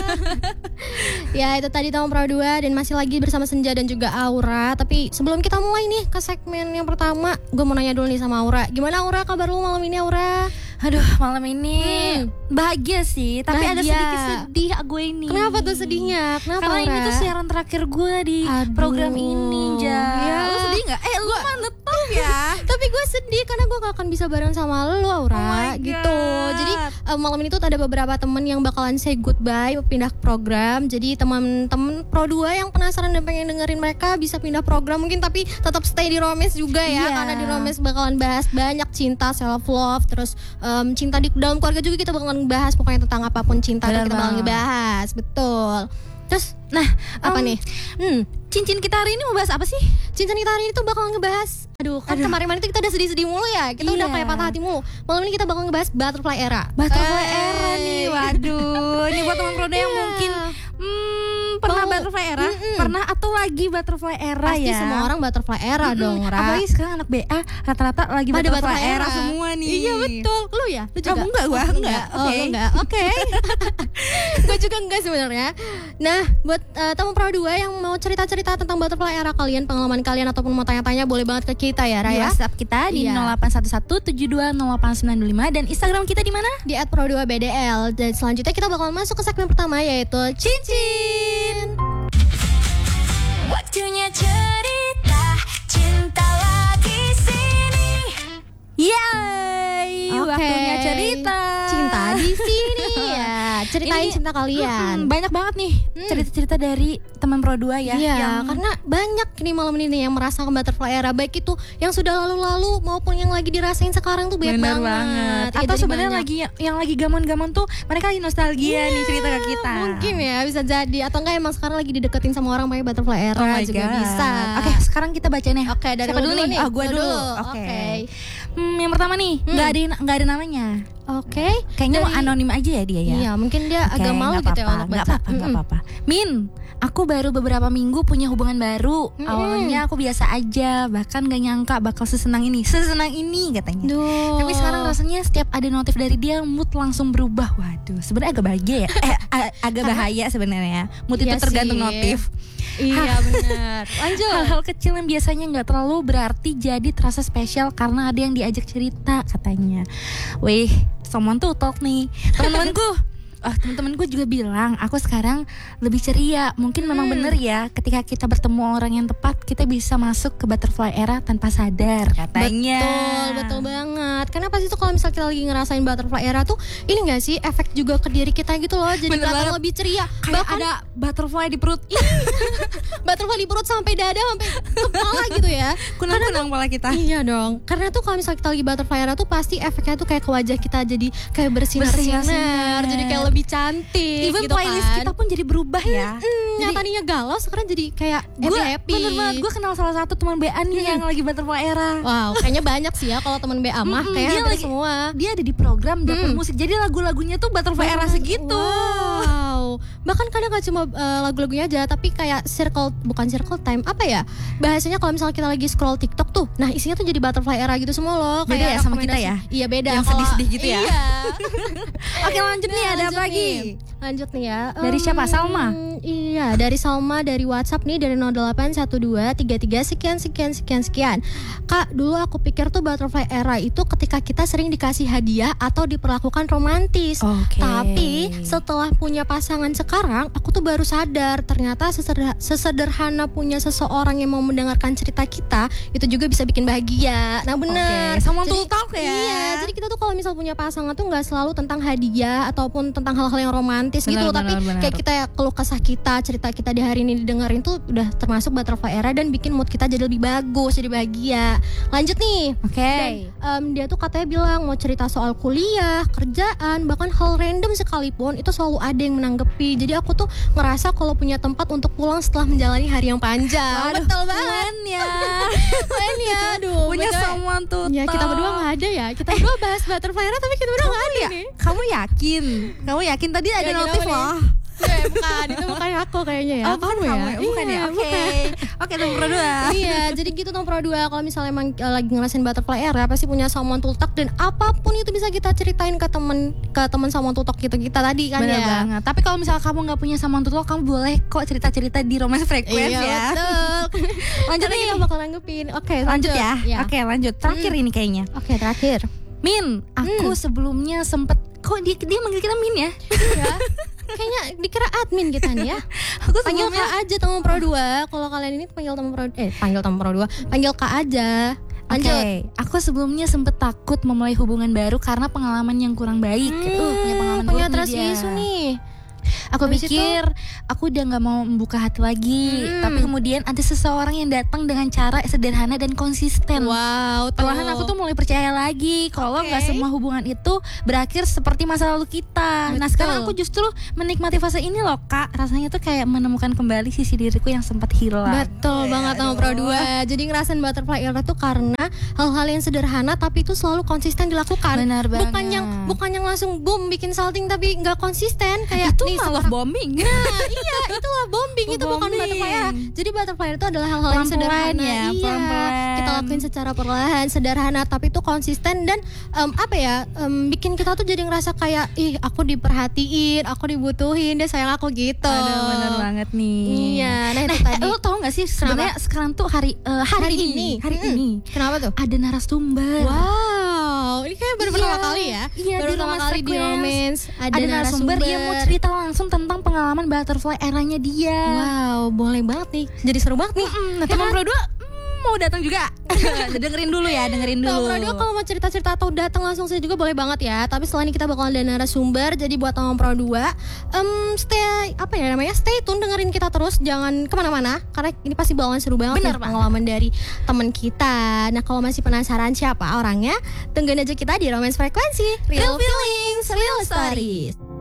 Ya itu tadi Tamu Pro 2 dan masih lagi bersama Senja dan juga Aura. Tapi sebelum kita mulai nih ke segmen yang pertama, gue mau nanya dulu nih sama Aura. Gimana Aura, kabar lu malam ini Aura? Aduh, malam ini bahagia sih, tapi Bahagia. ada sedikit sedih gue ini. Kenapa tuh sedihnya? Kenapa Karena Aura? ini tuh siaran terakhir gue di program ini, Ja. Ya. Lu sedih gak? Lu mah netep ya. Tapi gue sedih karena gue gak akan bisa bareng sama lu Aura. Oh my gitu. God. Jadi malam ini tuh ada beberapa temen yang bakalan say goodbye, pindah program. Jadi teman-teman Pro 2 yang penasaran dan pengen dengerin mereka bisa pindah program mungkin, tapi tetap stay di Romes juga ya. Iya. Karena di Romes bakalan bahas banyak cinta, self love, terus cinta di dalam keluarga juga kita bakalan bahas. Pokoknya tentang apapun cinta Benar kita bakalan banget. ngebahas. Betul. Terus apa nih? Cincin kita hari ini mau bahas apa sih? Cinta kita hari ini tuh bakal ngebahas. Kan kemarin-kemarin itu kita udah sedih-sedih mulu ya. Kita udah Iya. kayak patah hati mulu. Malam ini kita bakal ngebahas Butterfly Era. Butterfly Era nih, waduh. Ini buat teman Pro 2 yang mungkin pernah Mau. Butterfly Era, pernah atau lagi Butterfly Era Pasti ya. semua orang Butterfly Era dong, Ra. Apalagi sekarang anak BA rata-rata lagi Pada Butterfly Era semua nih. Iya betul. Lu ya? Lu juga? Enggak, gua enggak. Oh, Oke. lu enggak. Oke. Gue juga enggak sebenarnya. Nah, buat Tamu Pro 2 yang mau cerita-cerita tentang Butterfly Era kalian, pengalaman kalian ataupun mau tanya-tanya boleh banget ke kita ya, Ra Di ya. WhatsApp kita di Iya. 0811720895 dan Instagram kita di mana? Di @pro2bdl. Dan selanjutnya kita bakal masuk ke segmen pertama yaitu Cincin. Waktunya cerita cinta lagi sini. Yay, Oke. waktunya cerita. Cinta di sini ya. Ceritain Ini, cinta kalian. banyak banget nih cerita-cerita dari teman Pro 2 ya. Iya, yang karena banyak nih malam ini nih yang merasakan Butterfly Era, baik itu yang sudah lalu-lalu maupun yang lagi dirasain sekarang tuh banyak bener banget. Iya, Atau jadi sebenarnya banyak. lagi yang lagi gamon-gamon tuh mereka lagi nostalgia nih cerita ke kita. Mungkin ya bisa jadi, atau enggak emang sekarang lagi dideketin sama orang pakai Butterfly Era Oh my juga God. bisa. Oke, sekarang kita bacain ya. Oke, dari Siapa lu dulu nih? nih? Gua Lu dulu. Oke. Oke. Yang pertama nih, nggak ada namanya. Oke. Kayaknya mau Dari- anonim aja ya dia ya. Iya, mungkin dia Oke, agak malu nggak gitu ya apa-apa, untuk nggak baca. apa-apa. Min, aku baru beberapa minggu punya hubungan baru. Awalnya aku biasa aja, bahkan gak nyangka bakal sesenang ini katanya. Duh. Tapi sekarang rasanya setiap ada notif dari dia, mood langsung berubah. Waduh, sebenarnya agak bahagia ya. Agak bahaya sebenarnya. Mood Iya itu tergantung sih. notif. Iya benar. Lanjut. Hal-hal kecil yang biasanya nggak terlalu berarti jadi terasa spesial karena ada yang diajak cerita katanya. Wih, someone to talk nih. Teman-temanku juga bilang aku sekarang lebih ceria. Mungkin memang bener ya, ketika kita bertemu orang yang tepat, kita bisa masuk ke Butterfly Era tanpa sadar katanya. Betul banget. Karena pasti tuh kalau misalnya kita lagi ngerasain Butterfly Era tuh, ini nggak sih efek juga ke diri kita gitu loh. Jadi Bener kelihatan banget. lebih ceria. Kayak Bahkan ada butterfly di perut. butterfly di perut sampai dada sampai kepala gitu ya. Kunang-kunang kepala kita. Iya dong. Karena tuh kalau misalnya kita lagi Butterfly Era tuh pasti efeknya tuh kayak ke wajah kita jadi kayak bersinar-sinar, Bersinar-sinar. jadi kayak lebih cantik. Even gitu playlist kan. kita pun jadi berubah ya. Yang tadinya galau sekarang jadi kayak Gue happy. bener banget, gue kenal salah satu teman BA nih yang lagi Butterfly Era. Wow, kayaknya banyak sih ya kalau teman BA mah kayak dia hampir lagi- semua. Dia ada di program dapur musik, jadi lagu-lagunya tuh Butterfly Era segitu. Wow. Bahkan kadang gak cuma lagu-lagunya aja, tapi kayak bukan circle time, apa ya? Bahasanya kalau misalnya kita lagi scroll TikTok tuh, nah isinya tuh jadi Butterfly Era gitu semua loh. Beda Kayak ya sama kita rekomendasi. ya? Iya beda. Yang Kalau- sedih-sedih gitu ya? Iya. Oke, lanjut nih, ada apa lagi? Lanjut nih ya. Dari siapa? Salma? Iya, dari Salma dari WhatsApp nih, dari 081233 sekian. Kak, dulu aku pikir tuh Butterfly Era itu ketika kita sering dikasih hadiah atau diperlakukan romantis. Oke. Tapi setelah punya pasangan sekarang, aku tuh baru sadar ternyata sesederhana punya seseorang yang mau mendengarkan cerita kita itu juga bisa bikin bahagia. Nah benar. Oke, someone Jadi- to talk ya. Iya, jadi kita tuh kalau misal punya pasangan tuh nggak selalu tentang hadiah ataupun tentang hal-hal yang romantis gitu, tapi kayak kita keluh kesah kita, cerita kita di hari ini didengerin tuh udah termasuk Butterfly Era dan bikin mood kita jadi lebih bagus, jadi bahagia. Lanjut nih. Oke. Dan, dia tuh katanya bilang mau cerita soal kuliah, kerjaan, bahkan hal random sekalipun itu selalu ada yang menanggapi. Jadi aku tuh ngerasa kalau punya tempat untuk pulang setelah menjalani hari yang panjang. Waduh, Betul banget. keren ya. Keren ya, aduh. Punya BTW. someone to Ya kita talk. berdua nggak ada ya. Kita berdua bahas Butterfly Era tapi kita berdua nggak ada nih. Kamu yakin? Tadi ada Yakin notif apa nih? loh. Bukan, itu bukan aku kayaknya ya. Oh, bukan kamu ya? Bukan Iya, ya? Oke, nomor Pro 2. Iya, jadi gitu nomor Pro 2. Kalau misalnya emang lagi ngerasain butterfly era, pasti punya someone to talk, dan apapun itu bisa kita ceritain ke teman someone to talk gitu kita tadi kan. Bener ya. banget. Tapi kalau misalnya kamu nggak punya someone to talk, kamu boleh kok cerita-cerita di Romance Frequency Iya, ya. betul. Lanjut Karena nih. kita bakal nanggepin. Oke, Lanjut ya. Iya. Oke, lanjut. Terakhir ini kayaknya. Oke, terakhir. Min, aku sebelumnya sempet kok dia manggil kita Min ya? Iya. Kayaknya dikira admin kita nih ya. Aku Panggil sebelumnya Kak aja teman Pro 2. Kalau kalian ini panggil teman Pro 2, panggil Kak aja. Lanjut. Oke, aku sebelumnya sempet takut memulai hubungan baru karena pengalaman yang kurang baik. Punya pengalaman punya buruk trust nih dia. issue nih. Aku Habis pikir aku udah nggak mau membuka hati lagi, tapi kemudian ada seseorang yang datang dengan cara sederhana dan konsisten. Wow, Perlahan aku tuh mulai percaya lagi kalau nggak semua hubungan itu berakhir seperti masa lalu kita. Nah Betul. sekarang aku justru menikmati fase ini loh Kak. Rasanya tuh kayak menemukan kembali sisi diriku yang sempat hilang. Betul banget sama Pro 2. Jadi ngerasain butterfly era tuh karena hal-hal yang sederhana tapi itu selalu konsisten dilakukan. Benar banget. Bukan yang langsung boom bikin salting tapi nggak konsisten kayak Itu nih malah sekarang. bombing. Nah, iya, itulah bombing, itu bukan Bombing. butterfly era. Jadi butterfly era itu adalah hal-hal yang Pelan-pelan sederhana. ya, Iya, pelan-pelan. kita lakuin secara perlahan, sederhana tapi itu konsisten dan bikin kita tuh jadi ngerasa kayak ih, aku diperhatiin, aku dibutuhin, dia sayang aku gitu. Aduh, bener banget nih. Iya, nah itu tadi. Lo tau gak sih sebenarnya sekarang tuh hari ini Kenapa tuh? ada narasumber. Wow, ini kayak baru pertama kali ya. Iya, baru di pertama Romance kali di Frequency. Romance Ada narasumber yang mau cerita langsung tentang pengalaman butterfly eranya dia. Wow, boleh banget nih. Jadi seru banget nih. Nah, teman Pro 2 mau datang juga. dengerin dulu. Nah, Pro 2 kalau mau cerita-cerita atau datang langsung sih juga boleh banget ya. Tapi setelah ini kita bakal ada narasumber. Jadi buat teman Pro 2, stay tune dengerin kita terus. Jangan kemana-mana karena ini pasti bakalan seru banget. Bener nih pengalaman dari teman kita. Nah, kalau masih penasaran siapa orangnya, tungguin aja kita di Romance Frequency. Real feelings, real stories.